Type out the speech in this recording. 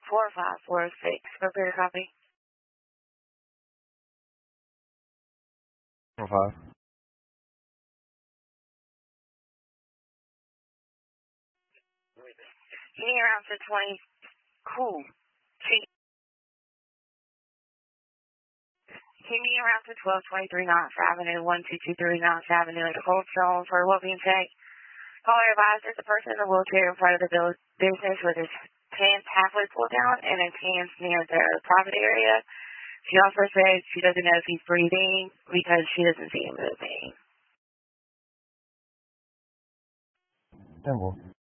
4546. Prepare to copy. 45. Can you around to 20? Cool. Can you around to 1223 Knox Avenue, 1223 Knox Avenue at the cold zone for a well-being check? Caller advised there's a person in a wheelchair in front of the business with his pants halfway pulled down and his hands near the private area. She also says she doesn't know if he's breathing because she doesn't see him moving. Temple.